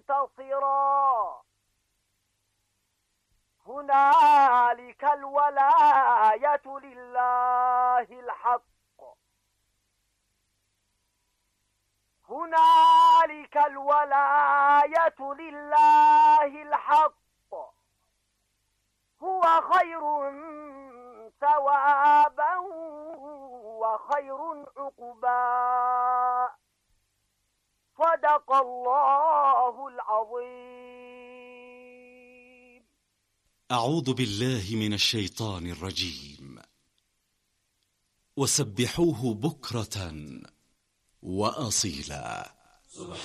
منتصرا. هنالك الولاية لله الحق. هنالك الولاية لله الحق. هو خير ثوابا وخير عقبا. صدق الله العظيم. أعوذ بالله من الشيطان الرجيم. وسبحوه بكرة وأصيلا.